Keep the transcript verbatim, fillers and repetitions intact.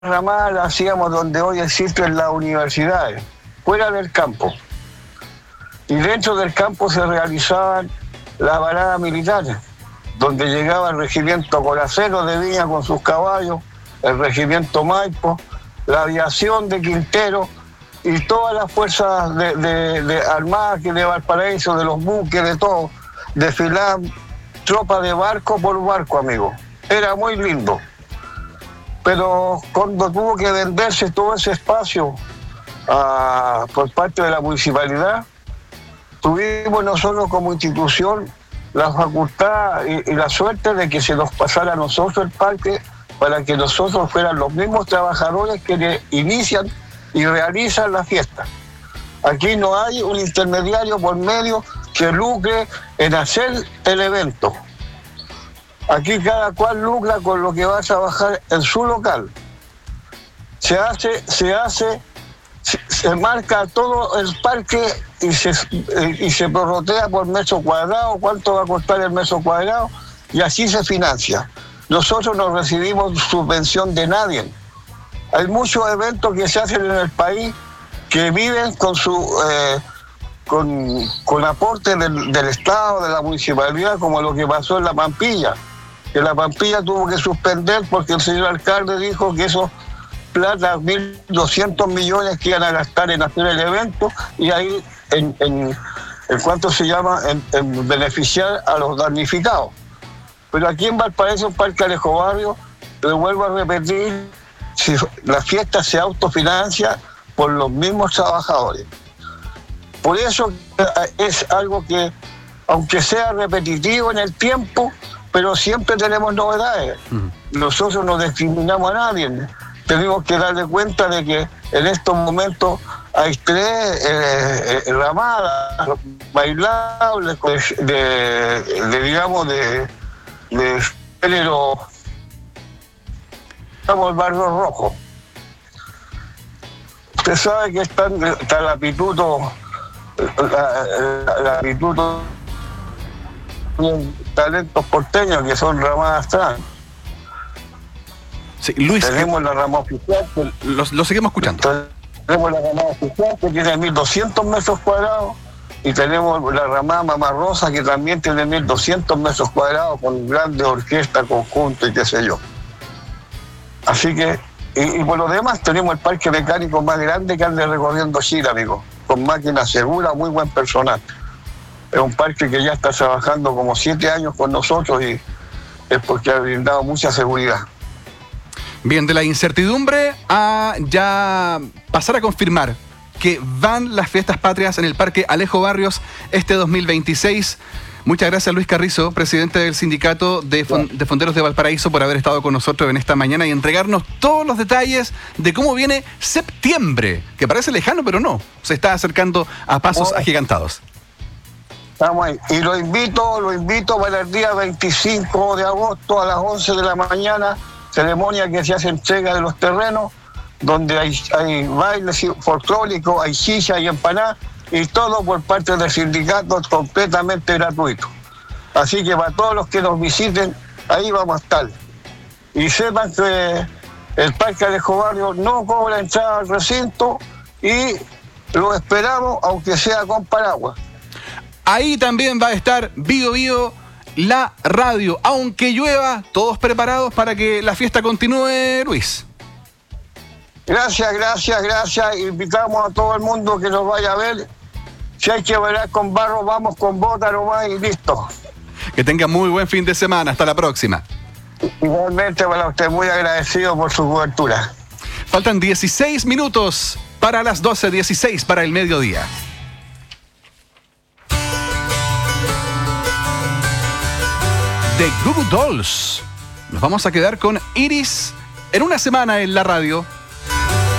ramada la hacíamos donde hoy existen las universidades, fuera del campo. Y dentro del campo se realizaban las paradas militares, donde llegaba el regimiento Coracero de Viña con sus caballos, el regimiento Maipo, la aviación de Quintero y todas las fuerzas de, de, de armadas que de Valparaíso, de los buques, de todo, desfilaban tropas de barco por barco, amigo. Era muy lindo. Pero cuando tuvo que venderse todo ese espacio uh, por parte de la municipalidad, tuvimos nosotros como institución la facultad y, y la suerte de que se nos pasara a nosotros el parque para que nosotros fueran los mismos trabajadores que le inician y realizan la fiesta. Aquí no hay un intermediario por medio que lucre en hacer el evento. Aquí cada cual lucra con lo que va a trabajar en su local. Se hace, se hace, se, se marca todo el parque y se, y se prorrotea por metro cuadrado, cuánto va a costar el metro cuadrado, y así se financia. Nosotros no recibimos subvención de nadie. Hay muchos eventos que se hacen en el país que viven con su eh, con, con aporte del, del Estado, de la municipalidad, como lo que pasó en La Pampilla, que La Pampilla tuvo que suspender porque el señor alcalde dijo que esos plata, mil doscientos millones que iban a gastar en hacer el evento, y ahí en, en, en cuanto se llama, en, en beneficiar a los damnificados. Pero aquí en Valparaíso, en Parque Alejo Barrios, le vuelvo a repetir, si la fiesta se autofinancia por los mismos trabajadores. Por eso es algo que, aunque sea repetitivo en el tiempo, pero siempre tenemos novedades. Mm. Nosotros no discriminamos a nadie. Tenemos que darle cuenta de que en estos momentos hay tres eh, eh, ramadas bailables de, de, de digamos, de, de género, estamos el barrio rojo. Usted sabe que están, está la Pituto, la, la, la Pituto, talentos porteños que son ramadas trans. Sí, Luis, tenemos que... la rama oficial. Que... Lo, lo seguimos escuchando. Tenemos la rama oficial que tiene mil doscientos metros cuadrados y tenemos la rama Mamá Rosa que también tiene mil doscientos metros cuadrados con grandes orquestas, conjuntos y qué sé yo. Así que, y, y por lo demás tenemos el parque mecánico más grande que anda recorriendo Chile, amigo, con máquinas seguras, muy buen personal. Es un parque que ya está trabajando como siete años con nosotros y es porque ha brindado mucha seguridad. Bien, de la incertidumbre a ya pasar a confirmar que van las fiestas patrias en el Parque Alejo Barrios este dos mil veintiséis. Muchas gracias, Luis Carrizo, presidente del Sindicato de, Fon- de Fonderos de Valparaíso, por haber estado con nosotros en esta mañana y entregarnos todos los detalles de cómo viene septiembre, que parece lejano, pero no, se está acercando a pasos agigantados. Estamos ahí. Y lo invito, lo invito para el día veinticinco de agosto a las once de la mañana, ceremonia que se hace entrega de los terrenos, donde hay, hay bailes folclóricos, hay silla y empanadas, y todo por parte del sindicato completamente gratuito. Así que para todos los que nos visiten, ahí vamos a estar. Y sepan que el Parque Alejo Barrios no cobra entrada al recinto y lo esperamos, aunque sea con paraguas. Ahí también va a estar Bío Bío, la radio. Aunque llueva, todos preparados para que la fiesta continúe, Luis. Gracias, gracias, gracias. Invitamos a todo el mundo que nos vaya a ver. Si hay que bailar con barro, vamos con bota nomás y listo. Que tenga muy buen fin de semana. Hasta la próxima. Igualmente para usted, muy agradecido por su cobertura. Faltan dieciséis minutos para las doce, dieciséis para el mediodía. The Goo Goo Dolls. Nos vamos a quedar con Iris en una semana en la radio.